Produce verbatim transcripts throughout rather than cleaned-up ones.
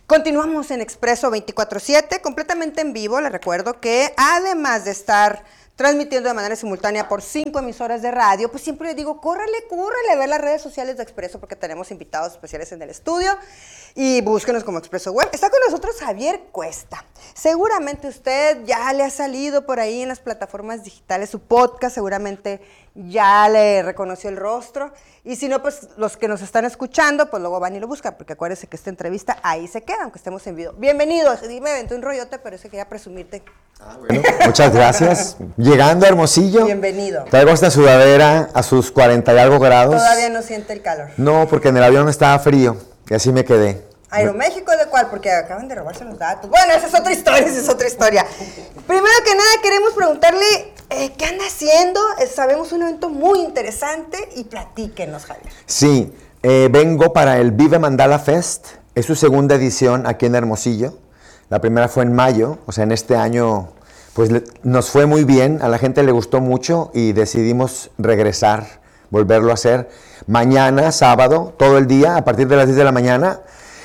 Continuamos en Expreso veinticuatro siete, completamente en vivo. Les recuerdo que además de estar transmitiendo de manera simultánea por cinco emisoras de radio, pues siempre les digo, córrele, córrele a ver las redes sociales de Expreso, porque tenemos invitados especiales en el estudio, y búsquenos como Expreso Web. Está con nosotros Javier Cuesta. Seguramente usted ya le ha salido por ahí en las plataformas digitales su podcast, seguramente ya le reconoció el rostro, y si no, pues los que nos están escuchando, pues luego van y lo buscan, porque acuérdense que esta entrevista ahí se queda, aunque estemos en vivo. Bienvenidos, dime, aventé un rollote, pero ese quería presumirte. Ah, bueno, muchas gracias. Llegando a Hermosillo. Bienvenido. Traigo esta sudadera a sus cuarenta y algo grados. Todavía no siente el calor. No, porque en el avión estaba frío, y así me quedé. ¿Aeroméxico de cuál? Porque acaban de robarse los datos. Bueno, esa es otra historia, esa es otra historia. Primero que nada, queremos preguntarle, eh, ¿qué anda haciendo? Eh, sabemos un evento muy interesante y platíquenos, Javier. Sí, eh, vengo para el Vive Mandala Fest. Es su segunda edición aquí en Hermosillo. La primera fue en mayo, o sea, en este año pues le, nos fue muy bien, a la gente le gustó mucho y decidimos regresar, volverlo a hacer. Mañana, sábado, todo el día, a partir de las diez de la mañana.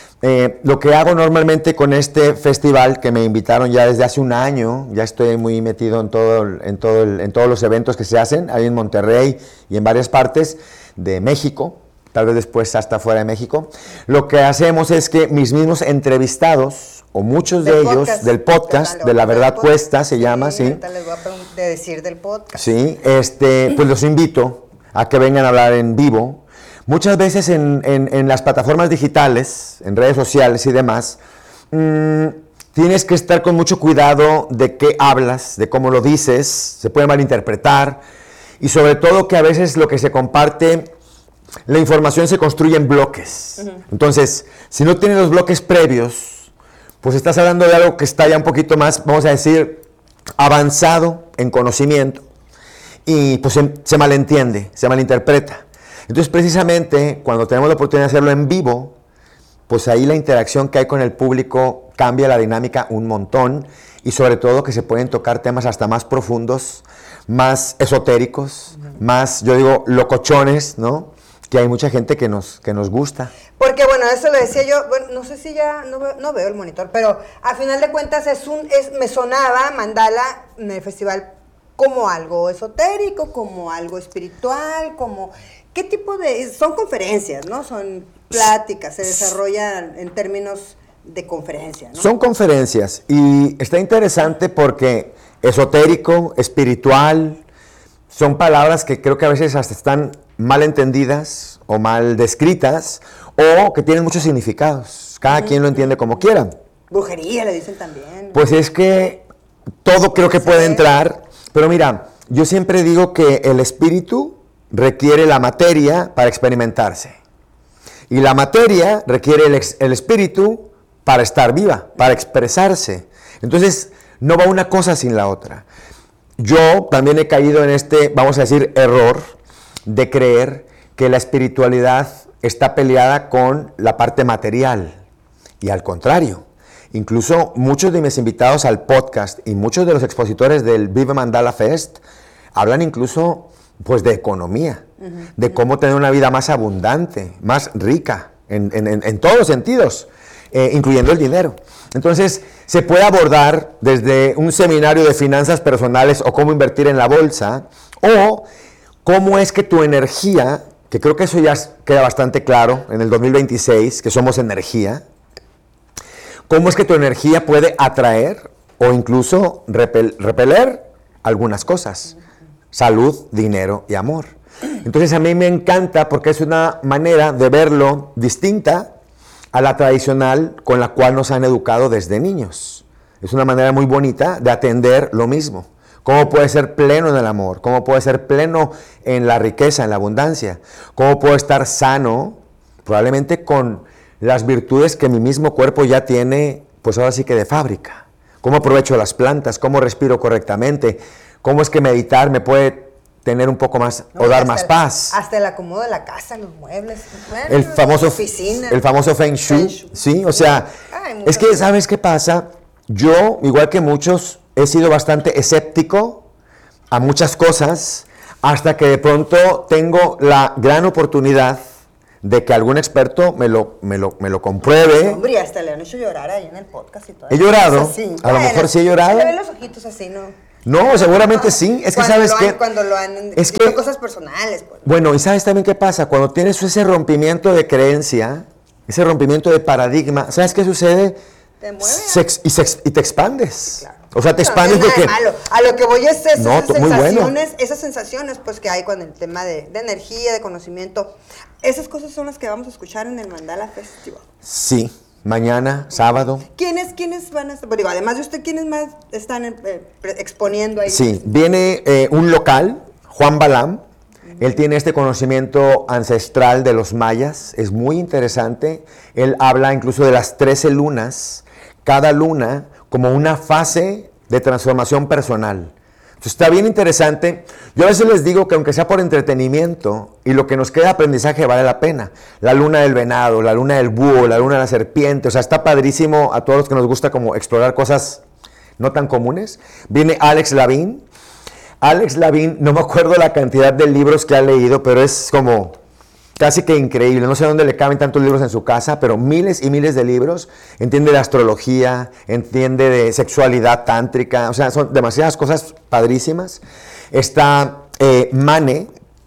Eh, lo que hago normalmente con este festival, que me invitaron ya desde hace un año, ya estoy muy metido en, todo, en, todo el, en todos los eventos que se hacen, ahí en Monterrey y en varias partes de México, tal vez después hasta fuera de México. Lo que hacemos es que mis mismos entrevistados, o muchos de ellos, podcast, del podcast, de La Verdad Cuesta, se llama, sí. Ahorita les voy a decir del podcast. Sí, este, pues los invito a que vengan a hablar en vivo. Muchas veces en, en, en las plataformas digitales, en redes sociales y demás, mmm, tienes que estar con mucho cuidado de qué hablas, de cómo lo dices, se puede malinterpretar, y sobre todo que a veces lo que se comparte, la información se construye en bloques. Uh-huh. Entonces, si no tienes los bloques previos, pues estás hablando de algo que está ya un poquito más, vamos a decir, avanzado en conocimiento, y pues se, se malentiende, se malinterpreta. Entonces, precisamente, cuando tenemos la oportunidad de hacerlo en vivo, pues ahí la interacción que hay con el público cambia la dinámica un montón, y sobre todo que se pueden tocar temas hasta más profundos, más esotéricos, uh-huh. más, yo digo, locochones, ¿no? Que hay mucha gente que nos, que nos gusta. Porque, bueno, eso lo decía yo, bueno, no sé si ya, no veo, no veo el monitor, pero a final de cuentas es un, es, me sonaba Mandala en el festival como algo esotérico, como algo espiritual, como... ¿Qué tipo de...? Son conferencias, ¿no? Son pláticas, se desarrollan en términos de conferencias, ¿no? Son conferencias, y está interesante porque esotérico, espiritual, son palabras que creo que a veces hasta están mal entendidas o mal descritas, o que tienen muchos significados. Cada mm. quien lo entiende como quiera. Brujería le dicen también. Pues es que todo creo que sí. puede entrar, pero mira, yo siempre digo que el espíritu requiere la materia para experimentarse, y la materia requiere el, ex, el espíritu para estar viva, para expresarse. Entonces, no va una cosa sin la otra. Yo también he caído en este, vamos a decir, error de creer que la espiritualidad está peleada con la parte material, y al contrario. Incluso muchos de mis invitados al podcast y muchos de los expositores del Vive Mandala Fest hablan incluso pues de economía, uh-huh, de cómo tener una vida más abundante, más rica, en, en, en todos los sentidos, eh, incluyendo el dinero. Entonces, se puede abordar desde un seminario de finanzas personales o cómo invertir en la bolsa, o cómo es que tu energía, que creo que eso ya queda bastante claro en el dos mil veintiséis, que somos energía, cómo es que tu energía puede atraer o incluso repel, repeler algunas cosas. Salud, dinero y amor. Entonces a mí me encanta porque es una manera de verlo distinta a la tradicional con la cual nos han educado desde niños. Es una manera muy bonita de atender lo mismo. ¿Cómo puede ser pleno en el amor? ¿Cómo puede ser pleno en la riqueza, en la abundancia? ¿Cómo puedo estar sano? Probablemente con las virtudes que mi mismo cuerpo ya tiene, pues ahora sí que de fábrica. ¿Cómo aprovecho las plantas? ¿Cómo respiro correctamente? ¿Cómo es que meditar me puede tener un poco más no, o dar más el, paz? Hasta el acomodo de la casa, los muebles, bueno, el famoso, oficina, el famoso Feng Shui, Feng Shui. Sí, o sea, Ay, es que, ¿sabes qué pasa? Yo, igual que muchos, he sido bastante escéptico a muchas cosas, hasta que de pronto tengo la gran oportunidad de que algún experto me lo, me lo, me lo compruebe. Hombre, hasta le han hecho llorar ahí en el podcast y todo. ¿He llorado? Así. A lo Bueno, mejor sí he llorado. Se le ven los ojitos así, ¿no? No, seguramente sí. Es que Cuando sabes lo han- que... Cuando lo han... es son que- cosas personales, pues. Bueno, y ¿sabes también qué pasa? Cuando tienes ese rompimiento de creencia, ese rompimiento de paradigma, ¿sabes qué sucede? Te mueve. Se ex- y, se ex- y te expandes. Claro. O sea, te No, expandes no es nada porque... de malo. A lo que voy es esas, No, esas muy bueno. sensaciones, esas sensaciones pues que hay con el tema de, de energía, de conocimiento. Esas cosas son las que vamos a escuchar en el Mandala Festival. Sí, mañana, sábado. ¿Quiénes, quiénes van a estar? Digo, además de usted, ¿quiénes más están eh, pre- exponiendo ahí? Sí, viene eh, un local, Juan Balam. Él tiene este conocimiento ancestral de los mayas, es muy interesante. Él habla incluso de las trece lunas, cada luna como una fase de transformación personal. Entonces, está bien interesante. Yo a veces les digo que aunque sea por entretenimiento y lo que nos queda de aprendizaje vale la pena. La luna del venado, la luna del búho, la luna de la serpiente, o sea, está padrísimo a todos los que nos gusta como explorar cosas no tan comunes. Viene Alex Lavín. Alex Lavín, no me acuerdo la cantidad de libros que ha leído, pero es como casi que increíble. No sé dónde le caben tantos libros en su casa, pero miles y miles de libros. Entiende de astrología, entiende de sexualidad tántrica, o sea, son demasiadas cosas padrísimas. Está eh, Mane.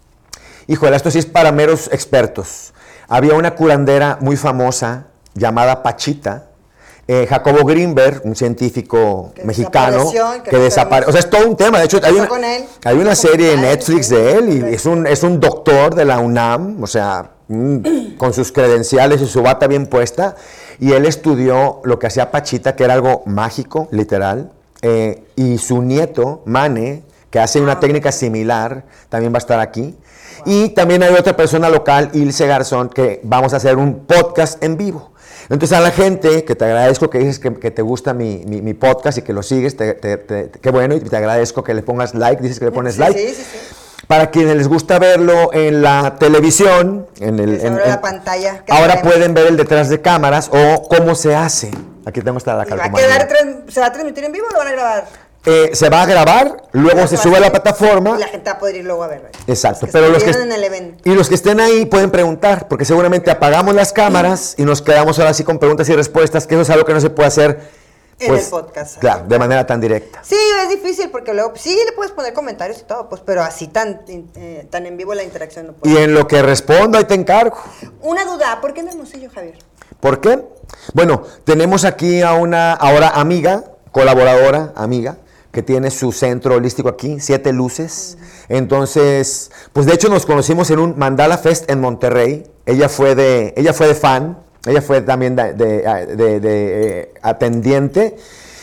Híjole, esto sí es para meros expertos. Había una curandera muy famosa llamada Pachita. Eh, Jacobo Greenberg, un científico Que mexicano, desapareció y que que no desapareció. O sabemos sea, es todo un tema. De hecho, qué hay pasó una, con él. hay una Pasó serie con en él, Netflix sí, de él y correcto. es un, es un doctor de la UNAM, o sea, mm, con sus credenciales y su bata bien puesta. Y él estudió lo que hacía Pachita, que era algo mágico, literal. Eh, y su nieto, Mane, que hace una Ah, técnica similar, también va a estar aquí. Y también hay otra persona local, Ilse Garzón, que vamos a hacer un podcast en vivo. Entonces a la gente, que te agradezco que dices que, que te gusta mi, mi, mi podcast y que lo sigues, te, te, te, qué bueno, y te agradezco que le pongas like, dices que le pones Sí, like. sí, sí, sí. Para quienes les gusta verlo en la televisión, en el, Que se en- abra en- la pantalla, que ahora tenemos. pueden ver el detrás de cámaras o cómo se hace. Aquí tengo esta la ¿Y va a calcomanía. quedar tran- ¿Se va a transmitir en vivo o lo van a grabar? Eh, se va a grabar, luego Ya se va sube a la hacer- plataforma. Y la gente va a poder ir luego a verlo. Exacto, Los que pero los que, estuvieron en el evento. y los que estén ahí pueden preguntar, porque seguramente apagamos las cámaras y nos quedamos ahora sí con preguntas y respuestas, que eso es algo que no se puede hacer En pues, el podcast. claro, de manera tan directa. Sí, es difícil porque luego sí le puedes poner comentarios y todo, pues, pero así tan, eh, tan en vivo la interacción no puede. Y en lo que respondo, ahí te encargo. Una duda, ¿por qué en Hermosillo, Javier? ¿Por qué? Bueno, tenemos aquí a una ahora amiga, colaboradora, amiga, que tiene su centro holístico aquí, Siete Luces. Entonces, pues de hecho nos conocimos en un Mandala Fest en Monterrey. Ella fue de, ella fue de fan, ella fue también de, de, de- de, eh, atendiente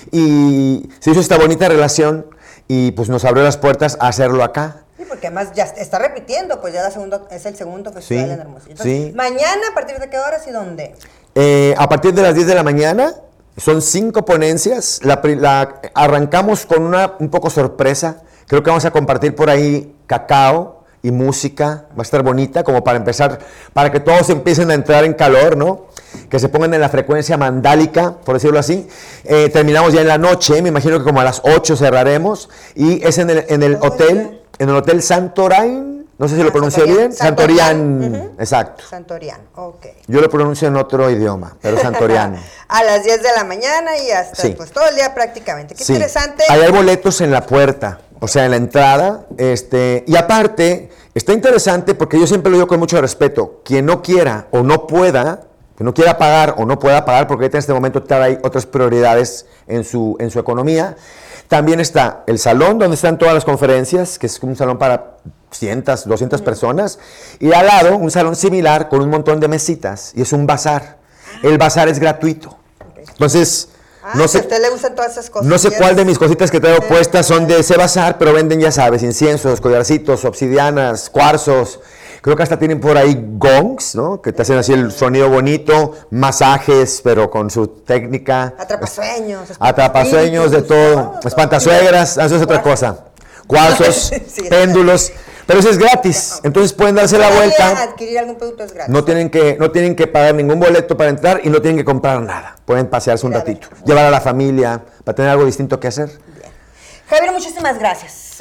y se hizo esta bonita relación y pues nos abrió las puertas a hacerlo acá. Sí, porque además ya está repitiendo, pues ya la segunda, es el segundo festival Sí, en Hermosillo. Entonces, sí. mañana, ¿a partir de qué horas y dónde? Eh, a partir de las diez de la mañana, son cinco ponencias. La, pri- la- arrancamos con una un poco sorpresa. Creo que vamos a compartir por ahí cacao y música. Va a estar bonita, como para empezar, para que todos empiecen a entrar en calor, ¿no? Que se pongan en la frecuencia mandálica, por decirlo así. Eh, terminamos ya en la noche, me imagino que como a las ocho cerraremos. Y es en el, en el Oh, hotel, en el hotel Santorain. No sé si lo Ah, pronuncio Santorian. bien. Santorian, Santorian, ujú. exacto. Santoriano, ok. Yo lo pronuncio en otro idioma, pero Santoriano. A las diez de la mañana y hasta Sí. pues todo el día prácticamente. Qué Sí. interesante. Ahí hay boletos en la puerta, o sea, en la entrada. Este, y aparte, está interesante porque yo siempre lo digo con mucho respeto. Quien no quiera o no pueda, que no quiera pagar o no pueda pagar, porque ahorita en este momento hay otras prioridades en su, en su economía. También está el salón donde están todas las conferencias, que es un salón para cien, doscientas personas. Y al lado, un salón similar con un montón de mesitas. Y es un bazar. El bazar es gratuito. Entonces, Ah, no que sé... a usted le gustan todas esas cosas. No sé cuál de mis cositas que traigo Sí. puestas son de ese bazar, pero venden, ya sabes, inciensos, collarcitos, obsidianas, cuarzos. Creo que hasta tienen por ahí gongs, ¿no? Que te hacen así el sonido bonito, masajes, pero con su técnica. Atrapasueños. Atrapasueños, de espantasueños, todo. Espantasuegras, eso es otra cosa. Cuarzos, Sí, péndulos. Pero eso es gratis. Entonces pueden darse la Todavía vuelta. adquirir algún producto es gratis. No tienen, que, no tienen que pagar ningún boleto para entrar y no tienen que comprar nada. Pueden pasearse un Ir a ver. ratito, llevar a la familia, para tener algo distinto que hacer. Javier, muchísimas gracias.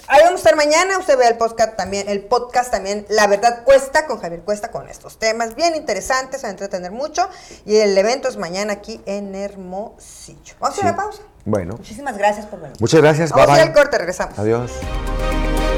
Ahí vamos a estar mañana. Usted ve el podcast también, el podcast también, La Verdad Cuesta, con Javier Cuesta, con estos temas bien interesantes, a entretener mucho. Y el evento es mañana aquí en Hermosillo. Vamos a hacer Sí. una pausa. Bueno. Muchísimas gracias por venir. Muchas gracias, Vamos bye, a ir bye. al corte, regresamos. Adiós.